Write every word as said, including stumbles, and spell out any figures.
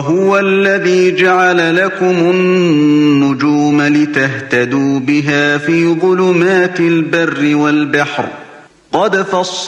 وهو الذي جعل لكم النجوم لتهتدوا بها في ظلمات البر والبحر قد فصل